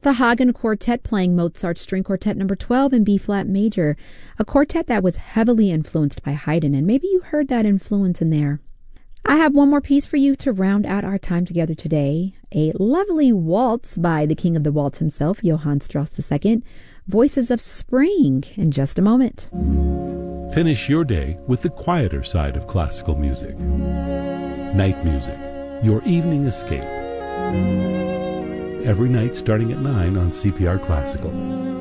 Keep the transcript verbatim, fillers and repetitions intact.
the Hagen Quartet playing Mozart's String Quartet number twelve in B-flat major, a quartet that was heavily influenced by Haydn, and maybe you heard that influence in there. I have one more piece for you to round out our time together today, a lovely waltz by the king of the waltz himself, Johann Strauss the Second, Voices of Spring, in just a moment. Finish your day with the quieter side of classical music. Night music, your evening escape. Every night starting at nine on C P R Classical.